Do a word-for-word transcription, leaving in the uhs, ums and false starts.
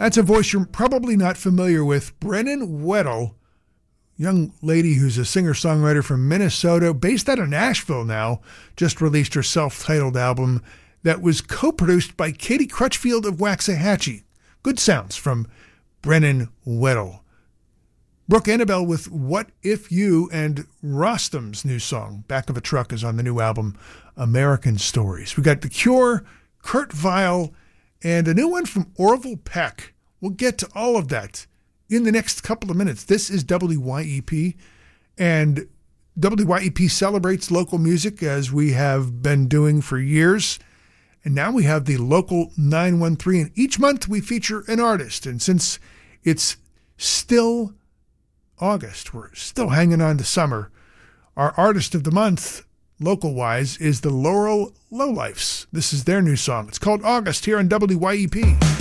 That's a voice you're probably not familiar with. Brennan Weddle, young lady who's a singer-songwriter from Minnesota, based out of Nashville now, just released her self-titled album that was co-produced by Katie Crutchfield of Waxahachie. Good sounds from Brennan Weddle. Brooke Annabelle with What If You, and Rostam's new song, Back of a Truck, is on the new album, American Stories. We got The Cure, Kurt Vile, and a new one from Orville Peck. We'll get to all of that in the next couple of minutes. This is W Y E P, and W Y E P celebrates local music as we have been doing for years. And now we have the Local nine one three, and each month we feature an artist. And since it's still August, we're still hanging on to summer, our artist of the month, local-wise, is the Laurel Lowlifes. This is their new song. It's called August here on W Y E P.